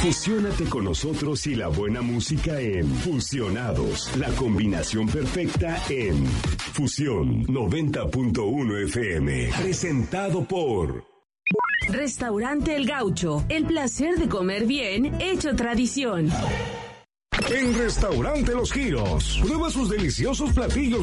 Fusiónate con nosotros y la buena música en Fusionados, la combinación perfecta en Fusión 90.1 FM, presentado por Restaurante El Gaucho, el placer de comer bien hecho tradición. En Restaurante Los Giros, prueba sus deliciosos platillos